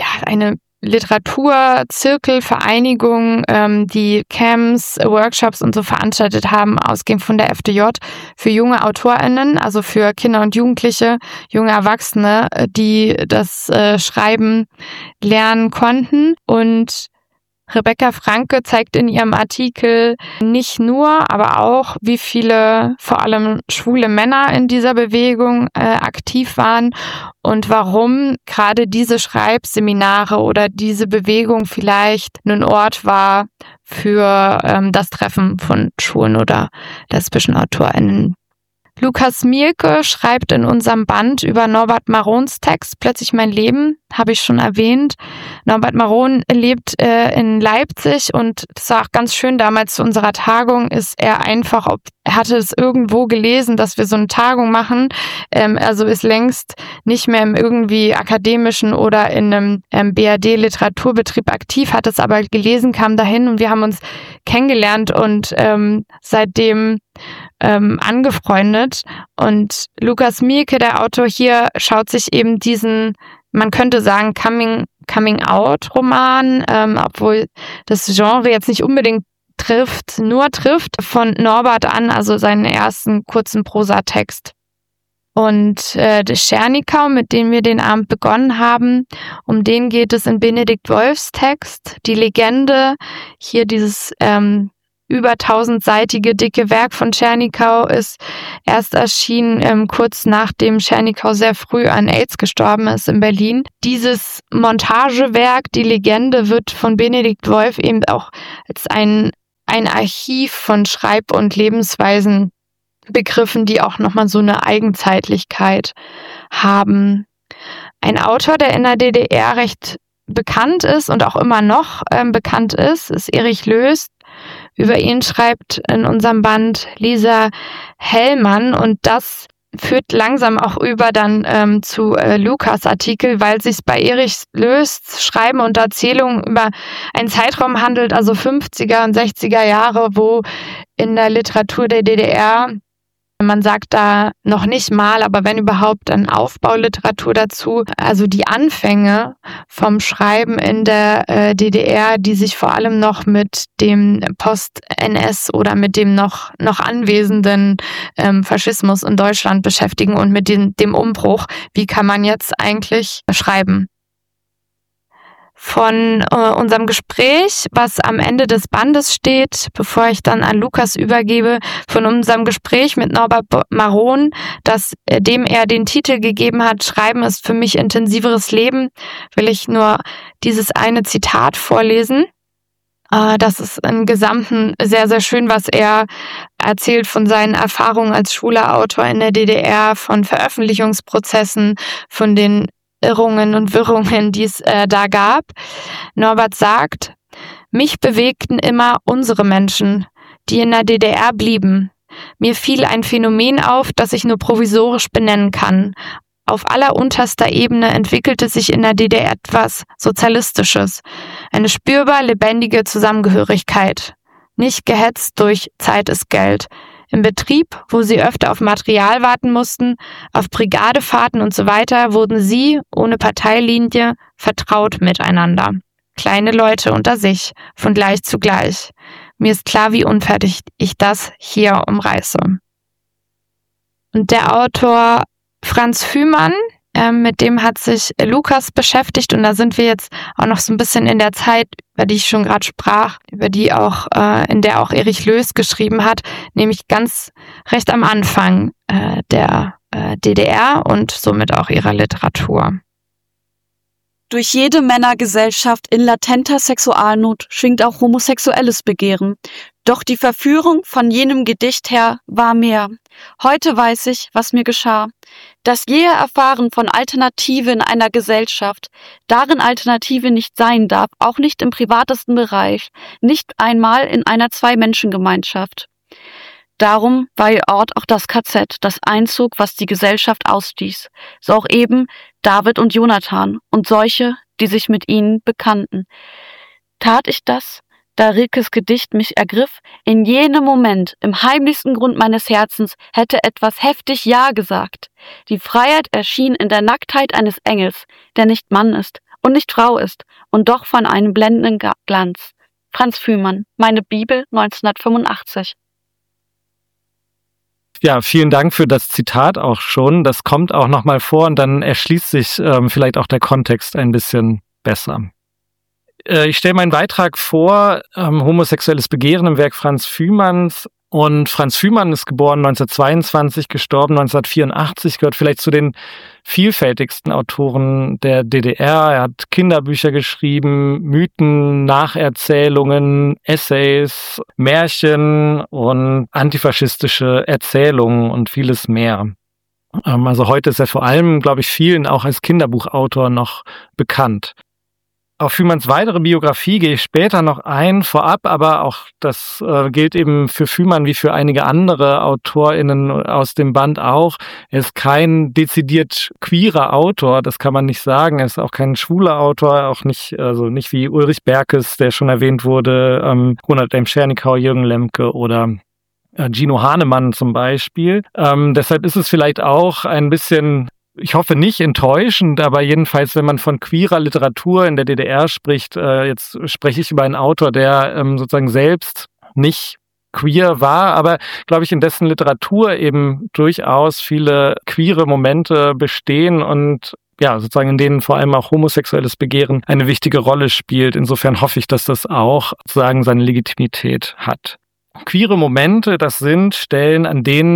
Literaturzirkelvereinigung, die Camps, Workshops und so veranstaltet haben, ausgehend von der FDJ, für junge AutorInnen, also für Kinder und Jugendliche, junge Erwachsene, die das Schreiben lernen konnten. Und Rebecca Franke zeigt in ihrem Artikel nicht nur, aber auch, wie viele vor allem schwule Männer in dieser Bewegung aktiv waren und warum gerade diese Schreibseminare oder diese Bewegung vielleicht ein Ort war für das Treffen von schwulen oder lesbischen AutorInnen. Lukas Mielke schreibt in unserem Band über Norbert Marons Text Plötzlich mein Leben, habe ich schon erwähnt. Norbert Maron lebt in Leipzig und das war auch ganz schön damals zu unserer Tagung, er hatte es irgendwo gelesen, dass wir so eine Tagung machen, also ist längst nicht mehr im irgendwie akademischen oder in einem BRD-Literaturbetrieb aktiv, hat es aber gelesen, kam dahin und wir haben uns kennengelernt und seitdem angefreundet. Und Lukas Mielke, der Autor hier, schaut sich eben diesen, man könnte sagen, Coming-out-Roman, obwohl das Genre jetzt nicht unbedingt trifft, von Norbert an, also seinen ersten kurzen Prosatext. Und der Tschernikau, mit dem wir den Abend begonnen haben, um den geht es in Benedikt Wolfs Text. Die Legende, hier dieses über 1000-seitige dicke Werk von Tschernikau ist erst erschienen, kurz nachdem Tschernikau sehr früh an AIDS gestorben ist in Berlin. Dieses Montagewerk, die Legende, wird von Benedikt Wolf eben auch als ein Archiv von Schreib- und Lebensweisen Begriffen, die auch nochmal so eine Eigenzeitlichkeit haben. Ein Autor, der in der DDR recht bekannt ist und auch immer noch bekannt ist Erich Löß. Über ihn schreibt in unserem Band Lisa Hellmann, und das führt langsam auch über dann zu Lukas Artikel, weil es sich bei Erich Löß Schreiben und Erzählungen über einen Zeitraum handelt, also 50er und 60er Jahre, wo in der Literatur der DDR, man sagt da noch nicht mal, aber wenn überhaupt, dann Aufbauliteratur dazu. Also die Anfänge vom Schreiben in der DDR, die sich vor allem noch mit dem Post-NS oder mit dem noch anwesenden Faschismus in Deutschland beschäftigen und mit dem Umbruch. Wie kann man jetzt eigentlich schreiben? Von unserem Gespräch, was am Ende des Bandes steht, bevor ich dann an Lukas übergebe, von unserem Gespräch mit Norbert Maron, dem er den Titel gegeben hat, Schreiben ist für mich intensiveres Leben, will ich nur dieses eine Zitat vorlesen. Das ist im Gesamten sehr, sehr schön, was er erzählt von seinen Erfahrungen als schwuler Autor in der DDR, von Veröffentlichungsprozessen, von den Irrungen und Wirrungen, die es da gab. Norbert sagt, mich bewegten immer unsere Menschen, die in der DDR blieben. Mir fiel ein Phänomen auf, das ich nur provisorisch benennen kann. Auf allerunterster Ebene entwickelte sich in der DDR etwas Sozialistisches, eine spürbar lebendige Zusammengehörigkeit, nicht gehetzt durch Zeit ist Geld. Im Betrieb, wo sie öfter auf Material warten mussten, auf Brigadefahrten und so weiter, wurden sie, ohne Parteilinie, vertraut miteinander. Kleine Leute unter sich, von gleich zu gleich. Mir ist klar, wie unfertig ich das hier umreiße. Und der Autor Franz Fühmann, mit dem hat sich Lukas beschäftigt, und da sind wir jetzt auch noch so ein bisschen in der Zeit, über die ich schon gerade sprach, über die auch, in der auch Erich Löß geschrieben hat, nämlich ganz recht am Anfang der DDR und somit auch ihrer Literatur. Durch jede Männergesellschaft in latenter Sexualnot schwingt auch homosexuelles Begehren. Doch die Verführung von jenem Gedicht her war mehr. Heute weiß ich, was mir geschah. Das jähe Erfahren von Alternative in einer Gesellschaft, darin Alternative nicht sein darf, auch nicht im privatesten Bereich, nicht einmal in einer Zwei-Menschen-Gemeinschaft. Darum war ihr Ort auch das KZ, das Einzug, was die Gesellschaft ausstieß. So auch eben David und Jonathan und solche, die sich mit ihnen bekannten. Tat ich das, da Rilkes Gedicht mich ergriff? In jenem Moment, im heimlichsten Grund meines Herzens, hätte etwas heftig Ja gesagt. Die Freiheit erschien in der Nacktheit eines Engels, der nicht Mann ist und nicht Frau ist und doch von einem blendenden Glanz. Franz Fühmann, Meine Bibel, 1985. Ja, vielen Dank für das Zitat auch schon. Das kommt auch nochmal vor und dann erschließt sich vielleicht auch der Kontext ein bisschen besser. Ich stelle meinen Beitrag vor, homosexuelles Begehren im Werk Franz Fühmanns. Und Franz Fühmann ist geboren 1922, gestorben 1984, gehört vielleicht zu den vielfältigsten Autoren der DDR. Er hat Kinderbücher geschrieben, Mythen, Nacherzählungen, Essays, Märchen und antifaschistische Erzählungen und vieles mehr. Also heute ist er vor allem, glaube ich, vielen auch als Kinderbuchautor noch bekannt. Auf Fühmanns weitere Biografie gehe ich später noch ein, vorab, aber auch das gilt eben für Fühmann wie für einige andere AutorInnen aus dem Band auch. Er ist kein dezidiert queerer Autor, das kann man nicht sagen. Er ist auch kein schwuler Autor, auch nicht, also nicht wie Ulrich Berkes, der schon erwähnt wurde, Ronald M. Schernikau, Jürgen Lemke oder Gino Hahnemann zum Beispiel. Deshalb ist es vielleicht auch ein bisschen, ich hoffe nicht enttäuschend, aber jedenfalls, wenn man von queerer Literatur in der DDR spricht, jetzt spreche ich über einen Autor, der sozusagen selbst nicht queer war, aber glaube ich, in dessen Literatur eben durchaus viele queere Momente bestehen und ja, sozusagen in denen vor allem auch homosexuelles Begehren eine wichtige Rolle spielt. Insofern hoffe ich, dass das auch sozusagen seine Legitimität hat. Queere Momente, das sind Stellen, an denen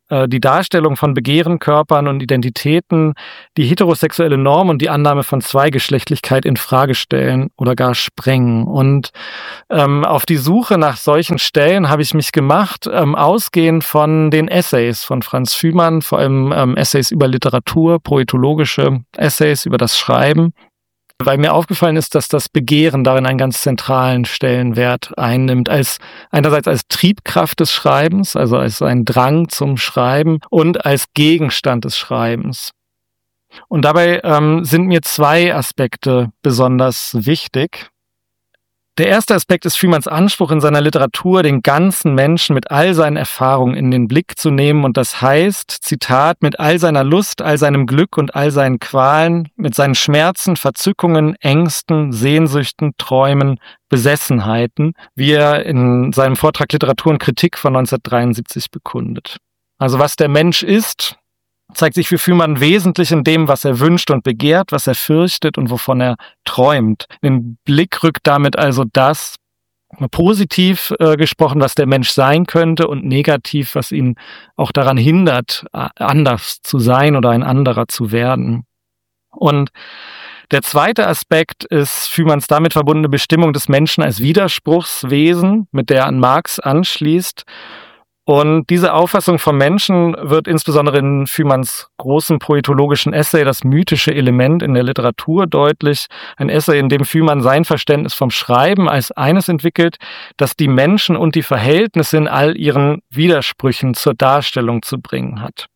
die Darstellung von Begehren, Körpern und Identitäten, die heterosexuelle Norm und die Annahme von Zweigeschlechtlichkeit in Frage stellen oder gar sprengen. Und auf die Suche nach solchen Stellen habe ich mich gemacht, ausgehend von den Essays von Franz Fühmann, vor allem Essays über Literatur, poetologische Essays über das Schreiben, weil mir aufgefallen ist, dass das Begehren darin einen ganz zentralen Stellenwert einnimmt, einerseits als Triebkraft des Schreibens, also als ein Drang zum Schreiben und als Gegenstand des Schreibens. Und dabei sind mir zwei Aspekte besonders wichtig. Der erste Aspekt ist Fühmanns Anspruch in seiner Literatur, den ganzen Menschen mit all seinen Erfahrungen in den Blick zu nehmen. Und das heißt, Zitat, mit all seiner Lust, all seinem Glück und all seinen Qualen, mit seinen Schmerzen, Verzückungen, Ängsten, Sehnsüchten, Träumen, Besessenheiten, wie er in seinem Vortrag Literatur und Kritik von 1973 bekundet. Also was der Mensch ist, zeigt sich für Fühmann wesentlich in dem, was er wünscht und begehrt, was er fürchtet und wovon er träumt. In den Blick rückt damit also das, positiv gesprochen, was der Mensch sein könnte, und negativ, was ihn auch daran hindert, anders zu sein oder ein anderer zu werden. Und der zweite Aspekt ist Fühmanns damit verbundene Bestimmung des Menschen als Widerspruchswesen, mit der er an Marx anschließt. Und diese Auffassung vom Menschen wird insbesondere in Fühmanns großen poetologischen Essay Das mythische Element in der Literatur deutlich. Ein Essay, in dem Fühmann sein Verständnis vom Schreiben als eines entwickelt, das die Menschen und die Verhältnisse in all ihren Widersprüchen zur Darstellung zu bringen hat.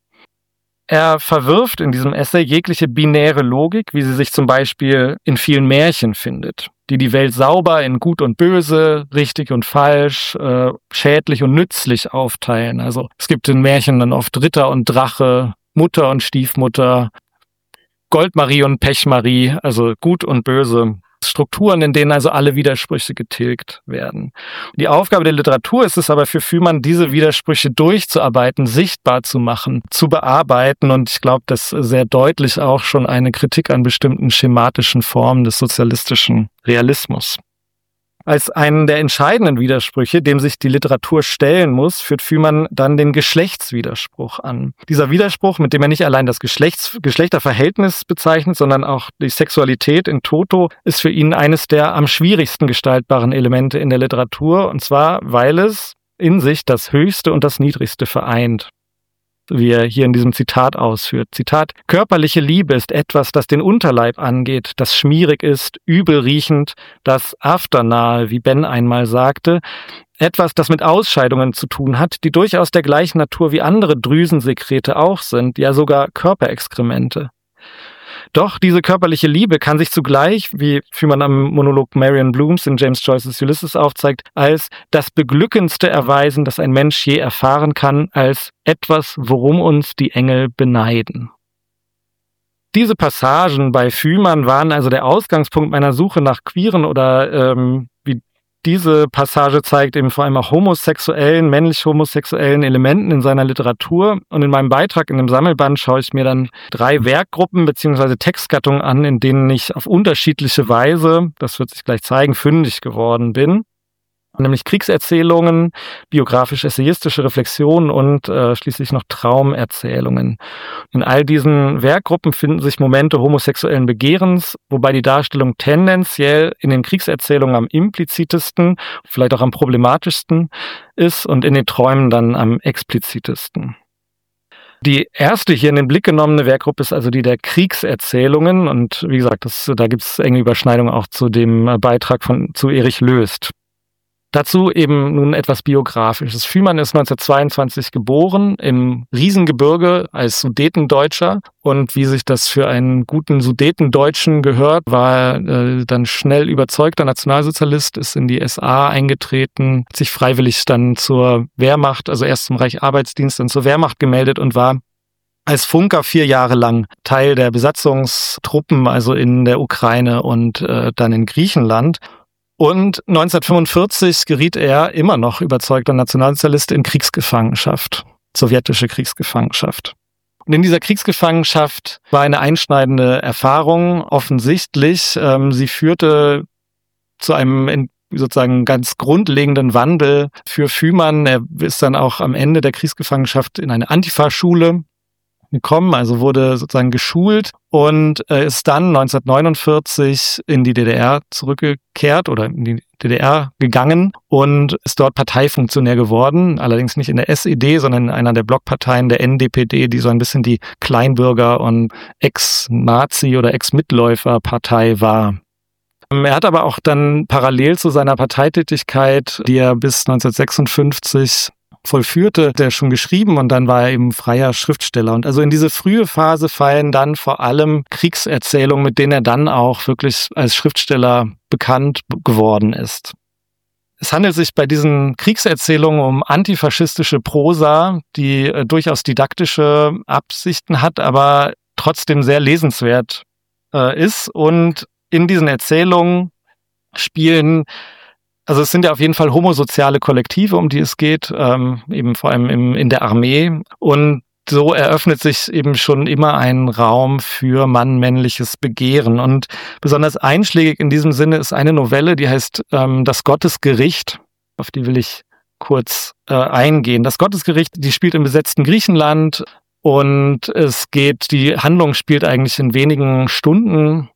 Er verwirft in diesem Essay jegliche binäre Logik, wie sie sich zum Beispiel in vielen Märchen findet, die Welt sauber in Gut und Böse, richtig und falsch, schädlich und nützlich aufteilen. Also es gibt in Märchen dann oft Ritter und Drache, Mutter und Stiefmutter, Goldmarie und Pechmarie, also Gut und Böse. Strukturen, in denen also alle Widersprüche getilgt werden. Die Aufgabe der Literatur ist es aber für Fühmann, diese Widersprüche durchzuarbeiten, sichtbar zu machen, zu bearbeiten, und ich glaube, das sehr deutlich auch schon eine Kritik an bestimmten schematischen Formen des sozialistischen Realismus. Als einen der entscheidenden Widersprüche, dem sich die Literatur stellen muss, führt Fühmann dann den Geschlechtswiderspruch an. Dieser Widerspruch, mit dem er nicht allein das Geschlechterverhältnis bezeichnet, sondern auch die Sexualität in toto, ist für ihn eines der am schwierigsten gestaltbaren Elemente in der Literatur, und zwar, weil es in sich das Höchste und das Niedrigste vereint, wie er hier in diesem Zitat ausführt. Zitat: Körperliche Liebe ist etwas, das den Unterleib angeht, das schmierig ist, übelriechend, das afternahe, wie Ben einmal sagte, etwas, das mit Ausscheidungen zu tun hat, die durchaus der gleichen Natur wie andere Drüsensekrete auch sind, ja sogar Körperexkremente. Doch diese körperliche Liebe kann sich zugleich, wie Fühmann am Monolog Marion Blooms in James Joyces Ulysses aufzeigt, als das Beglückendste erweisen, das ein Mensch je erfahren kann, als etwas, worum uns die Engel beneiden. Diese Passagen bei Fühmann waren also der Ausgangspunkt meiner Suche nach queeren oder wie diese Passage zeigt, eben vor allem auch homosexuellen, männlich-homosexuellen Elementen in seiner Literatur. Und in meinem Beitrag in dem Sammelband schaue ich mir dann 3 Werkgruppen bzw. Textgattungen an, in denen ich auf unterschiedliche Weise, das wird sich gleich zeigen, fündig geworden bin. Nämlich Kriegserzählungen, biografisch-essayistische Reflexionen und schließlich noch Traumerzählungen. In all diesen Werkgruppen finden sich Momente homosexuellen Begehrens, wobei die Darstellung tendenziell in den Kriegserzählungen am implizitesten, vielleicht auch am problematischsten ist, und in den Träumen dann am explizitesten. Die erste hier in den Blick genommene Werkgruppe ist also die der Kriegserzählungen, und wie gesagt, da gibt es enge Überschneidungen auch zu dem Beitrag zu Erich Löst. Dazu eben nun etwas Biografisches. Fühmann ist 1922 geboren im Riesengebirge als Sudetendeutscher, und wie sich das für einen guten Sudetendeutschen gehört, war er dann schnell überzeugter Nationalsozialist, ist in die SA eingetreten, hat sich freiwillig dann zur Wehrmacht, also erst zum Reichsarbeitsdienst, dann zur Wehrmacht gemeldet und war als Funker 4 Jahre lang Teil der Besatzungstruppen, also in der Ukraine und dann in Griechenland. Und 1945 geriet er, immer noch überzeugter Nationalsozialist, in Kriegsgefangenschaft, sowjetische Kriegsgefangenschaft. Und in dieser Kriegsgefangenschaft war eine einschneidende Erfahrung offensichtlich. Sie führte zu einem sozusagen einen ganz grundlegenden Wandel für Fühmann. Er ist dann auch am Ende der Kriegsgefangenschaft in eine Antifa-Schule gekommen, also wurde sozusagen geschult und ist dann 1949 in die DDR zurückgekehrt oder in die DDR gegangen und ist dort Parteifunktionär geworden, allerdings nicht in der SED, sondern in einer der Blockparteien der NDPD, die so ein bisschen die Kleinbürger- und Ex-Nazi- oder Ex-Mitläufer-Partei war. Er hat aber auch dann parallel zu seiner Parteitätigkeit, die er bis 1956 vollführte, der schon geschrieben und dann war er eben freier Schriftsteller. Und also in diese frühe Phase fallen dann vor allem Kriegserzählungen, mit denen er dann auch wirklich als Schriftsteller bekannt geworden ist. Es handelt sich bei diesen Kriegserzählungen um antifaschistische Prosa, die durchaus didaktische Absichten hat, aber trotzdem sehr lesenswert ist. Und in diesen Erzählungen spielen, also es sind ja auf jeden Fall homosoziale Kollektive, um die es geht, eben vor allem in der Armee. Und so eröffnet sich eben schon immer ein Raum für männliches Begehren. Und besonders einschlägig in diesem Sinne ist eine Novelle, die heißt Das Gottesgericht. Auf die will ich kurz eingehen. Das Gottesgericht, die spielt im besetzten Griechenland und die Handlung spielt eigentlich in wenigen Stunden.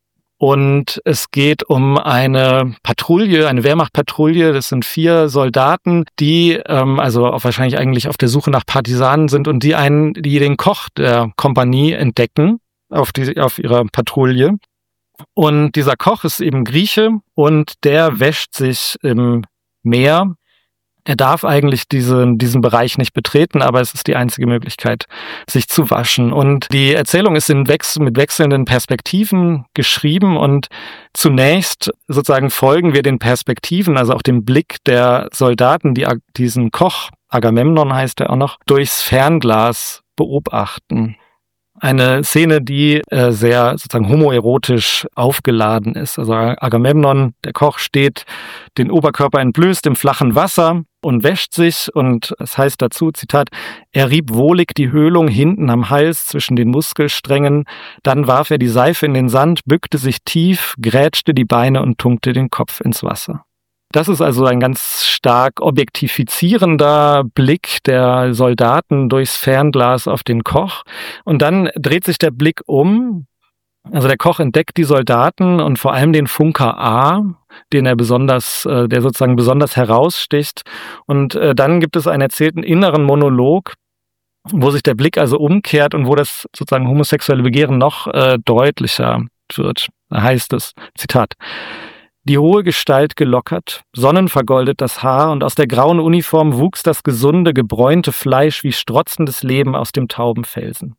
Und es geht um eine Patrouille, eine Wehrmachtpatrouille. Das sind 4 Soldaten, die also auch wahrscheinlich eigentlich auf der Suche nach Partisanen sind und die den Koch der Kompanie entdecken auf ihrer Patrouille. Und dieser Koch ist eben Grieche und der wäscht sich im Meer. Er darf eigentlich diesen Bereich nicht betreten, aber es ist die einzige Möglichkeit, sich zu waschen. Und die Erzählung ist mit wechselnden Perspektiven geschrieben und zunächst sozusagen folgen wir den Perspektiven, also auch dem Blick der Soldaten, die diesen Koch, Agamemnon heißt er auch noch, durchs Fernglas beobachten. Eine Szene, die sehr sozusagen homoerotisch aufgeladen ist. Also Agamemnon, der Koch, steht den Oberkörper entblößt im flachen Wasser und wäscht sich und es heißt dazu, Zitat, er rieb wohlig die Höhlung hinten am Hals zwischen den Muskelsträngen, dann warf er die Seife in den Sand, bückte sich tief, grätschte die Beine und tunkte den Kopf ins Wasser. Das ist also ein ganz stark objektifizierender Blick der Soldaten durchs Fernglas auf den Koch. Und dann dreht sich der Blick um. Also der Koch entdeckt die Soldaten und vor allem den Funker A, der sozusagen besonders heraussticht. Und dann gibt es einen erzählten inneren Monolog, wo sich der Blick also umkehrt und wo das sozusagen homosexuelle Begehren noch deutlicher wird. Da heißt es, Zitat, die hohe Gestalt gelockert, sonnenvergoldet das Haar und aus der grauen Uniform wuchs das gesunde, gebräunte Fleisch wie strotzendes Leben aus dem tauben Felsen.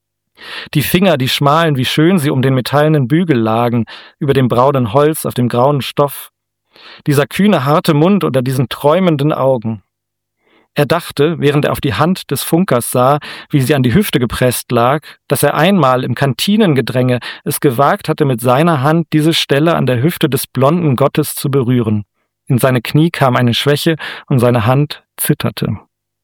Die Finger, die schmalen, wie schön sie um den metallenen Bügel lagen, über dem braunen Holz, auf dem grauen Stoff. Dieser kühne, harte Mund unter diesen träumenden Augen. Er dachte, während er auf die Hand des Funkers sah, wie sie an die Hüfte gepresst lag, dass er einmal im Kantinengedränge es gewagt hatte, mit seiner Hand diese Stelle an der Hüfte des blonden Gottes zu berühren. In seine Knie kam eine Schwäche und seine Hand zitterte.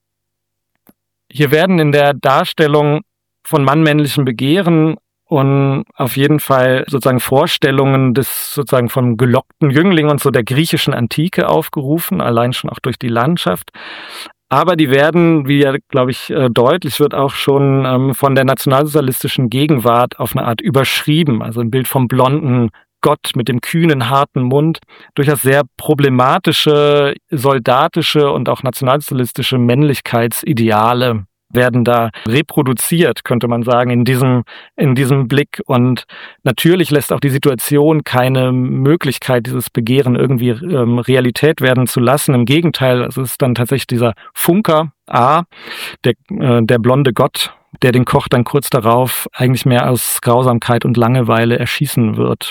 Hier werden in der Darstellung von männlichem Begehren und auf jeden Fall sozusagen Vorstellungen des sozusagen vom gelockten Jüngling und so der griechischen Antike aufgerufen, allein schon auch durch die Landschaft. Aber die werden, wie ja, glaube ich, deutlich wird, auch schon von der nationalsozialistischen Gegenwart auf eine Art überschrieben. Also ein Bild vom blonden Gott mit dem kühnen, harten Mund. Durchaus sehr problematische, soldatische und auch nationalsozialistische Männlichkeitsideale werden da reproduziert, könnte man sagen, in diesem Blick. Und natürlich lässt auch die Situation keine Möglichkeit, dieses Begehren irgendwie Realität werden zu lassen. Im Gegenteil, es ist dann tatsächlich dieser Funker A, der blonde Gott, der den Koch dann kurz darauf eigentlich mehr aus Grausamkeit und Langeweile erschießen wird.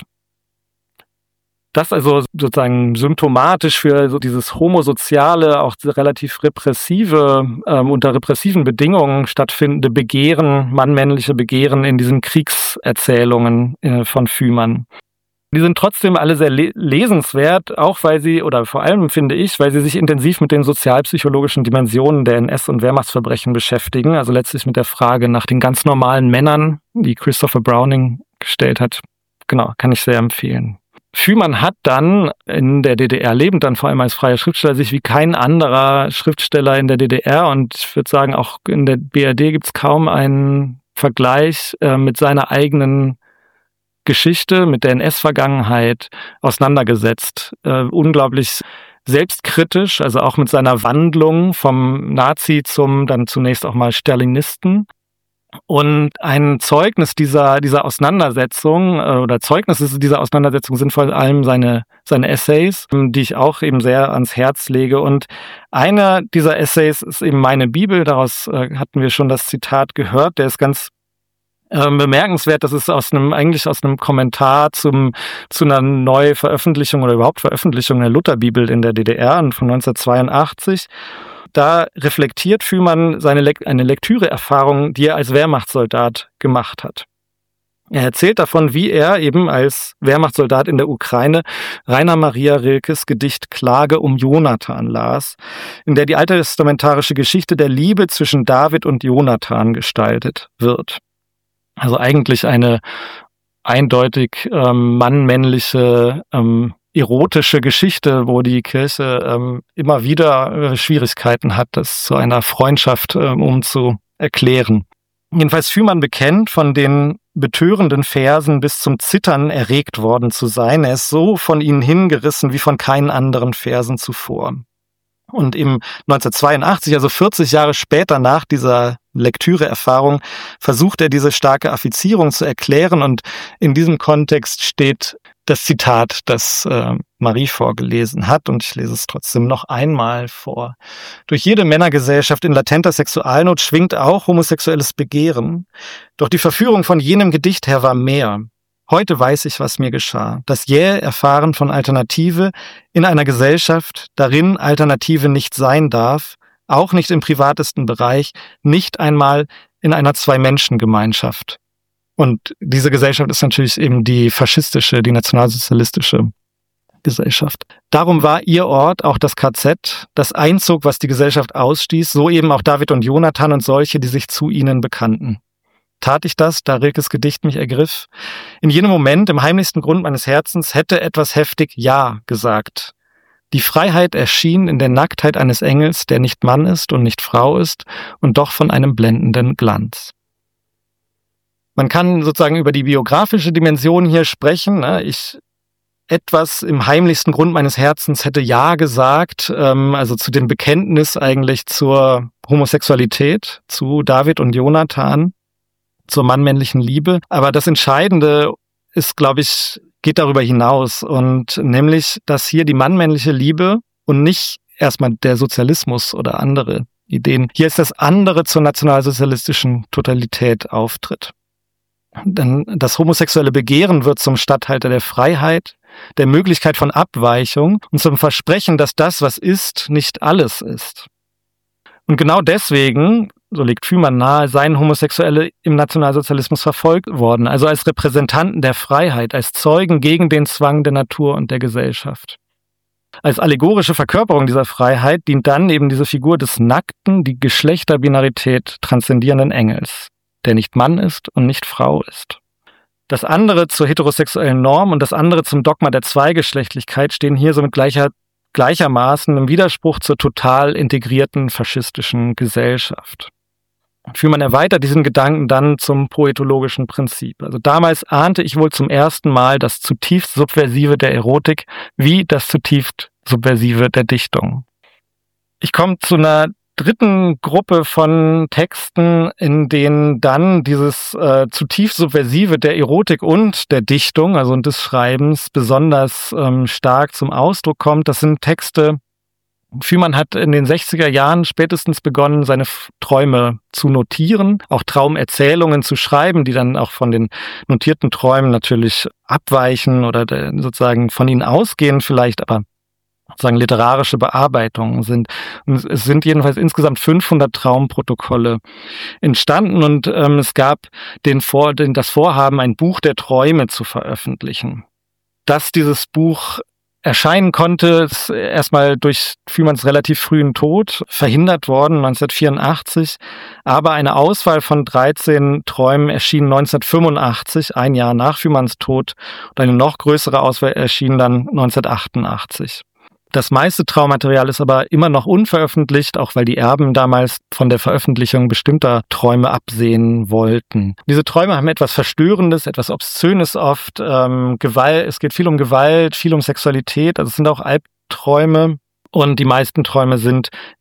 Das also sozusagen symptomatisch für so dieses homosoziale, auch relativ repressive, unter repressiven Bedingungen stattfindende Begehren, männliche Begehren in diesen Kriegserzählungen von Fühmann. Die sind trotzdem alle sehr lesenswert, auch weil sie, oder vor allem finde ich, weil sie sich intensiv mit den sozialpsychologischen Dimensionen der NS- und Wehrmachtsverbrechen beschäftigen, also letztlich mit der Frage nach den ganz normalen Männern, die Christopher Browning gestellt hat. Genau, kann ich sehr empfehlen. Führmann hat dann in der DDR lebend, dann vor allem als freier Schriftsteller, sich wie kein anderer Schriftsteller in der DDR und ich würde sagen, auch in der BRD gibt es kaum einen Vergleich mit seiner eigenen Geschichte, mit der NS-Vergangenheit auseinandergesetzt. Unglaublich selbstkritisch, also auch mit seiner Wandlung vom Nazi zum dann zunächst auch mal Stalinisten. Und ein Zeugnis dieser Auseinandersetzung oder Zeugnisse dieser Auseinandersetzung sind vor allem seine Essays, die ich auch eben sehr ans Herz lege. Und einer dieser Essays ist eben meine Bibel. Daraus hatten wir schon das Zitat gehört. Der ist ganz bemerkenswert. Das ist eigentlich aus einem Kommentar zu einer Neuveröffentlichung oder überhaupt Veröffentlichung der Lutherbibel in der DDR von 1982. Da reflektiert Führmann eine Lektüreerfahrung, die er als Wehrmachtssoldat gemacht hat. Er erzählt davon, wie er eben als Wehrmachtssoldat in der Ukraine Rainer Maria Rilkes Gedicht Klage um Jonathan las, in der die alttestamentarische Geschichte der Liebe zwischen David und Jonathan gestaltet wird. Also eigentlich eine eindeutig mannmännliche erotische Geschichte, wo die Kirche immer wieder Schwierigkeiten hat, das zu einer Freundschaft umzuerklären. Jedenfalls Führmann bekennt, von den betörenden Versen bis zum Zittern erregt worden zu sein. Er ist so von ihnen hingerissen wie von keinen anderen Versen zuvor. Und im 1982, also 40 Jahre später nach dieser Lektüreerfahrung, versucht er diese starke Affizierung zu erklären und in diesem Kontext steht das Zitat, das Marie vorgelesen hat und ich lese es trotzdem noch einmal vor. Durch jede Männergesellschaft in latenter Sexualnot schwingt auch homosexuelles Begehren, doch die Verführung von jenem Gedicht her war mehr. Heute weiß ich, was mir geschah. Das jähe Erfahren von Alternative in einer Gesellschaft, darin Alternative nicht sein darf, auch nicht im privatesten Bereich, nicht einmal in einer Zwei-Menschen-Gemeinschaft. Und diese Gesellschaft ist natürlich eben die faschistische, die nationalsozialistische Gesellschaft. Darum war ihr Ort auch das KZ, das Einzug, was die Gesellschaft ausstieß, so eben auch David und Jonathan und solche, die sich zu ihnen bekannten. Tat ich das, da Rilkes Gedicht mich ergriff? In jenem Moment, im heimlichsten Grund meines Herzens, hätte etwas heftig Ja gesagt. Die Freiheit erschien in der Nacktheit eines Engels, der nicht Mann ist und nicht Frau ist und doch von einem blendenden Glanz. Man kann sozusagen über die biografische Dimension hier sprechen. Etwas im heimlichsten Grund meines Herzens hätte Ja gesagt, also zu dem Bekenntnis eigentlich zur Homosexualität, zu David und Jonathan, zur mannmännlichen Liebe. Aber das Entscheidende ist, glaube ich, geht darüber hinaus und nämlich, dass hier die mannmännliche Liebe und nicht erstmal der Sozialismus oder andere Ideen, hier ist das andere zur nationalsozialistischen Totalität auftritt. Denn das homosexuelle Begehren wird zum Statthalter der Freiheit, der Möglichkeit von Abweichung und zum Versprechen, dass das, was ist, nicht alles ist. Und genau deswegen, so legt Führmann nahe, seien Homosexuelle im Nationalsozialismus verfolgt worden, also als Repräsentanten der Freiheit, als Zeugen gegen den Zwang der Natur und der Gesellschaft. Als allegorische Verkörperung dieser Freiheit dient dann eben diese Figur des nackten, die Geschlechterbinarität transzendierenden Engels, der nicht Mann ist und nicht Frau ist. Das andere zur heterosexuellen Norm und das andere zum Dogma der Zweigeschlechtlichkeit stehen hier somit gleichermaßen im Widerspruch zur total integrierten faschistischen Gesellschaft. Führmann erweitert diesen Gedanken dann zum poetologischen Prinzip. Also damals ahnte ich wohl zum ersten Mal das zutiefst Subversive der Erotik wie das zutiefst Subversive der Dichtung. Ich komme zu einer dritten Gruppe von Texten, in denen dann dieses zutiefst Subversive der Erotik und der Dichtung, also des Schreibens, besonders stark zum Ausdruck kommt. Das sind Texte, Führmann hat in den 60er Jahren spätestens begonnen, seine Träume zu notieren, auch Traumerzählungen zu schreiben, die dann auch von den notierten Träumen natürlich abweichen oder sozusagen von ihnen ausgehen vielleicht, aber sozusagen literarische Bearbeitungen sind. Und es sind jedenfalls insgesamt 500 Traumprotokolle entstanden und es gab das Vorhaben, ein Buch der Träume zu veröffentlichen. Dass dieses Buch erscheinen konnte, ist erstmal durch Führmanns relativ frühen Tod verhindert worden, 1984. Aber eine Auswahl von 13 Träumen erschien 1985, ein Jahr nach Führmanns Tod. Und eine noch größere Auswahl erschien dann 1988. Das meiste Traumaterial ist aber immer noch unveröffentlicht, auch weil die Erben damals von der Veröffentlichung bestimmter Träume absehen wollten. Diese Träume haben etwas Verstörendes, etwas Obszönes oft, Gewalt, es geht viel um Gewalt, viel um Sexualität, also es sind auch Albträume und die meisten Träume sind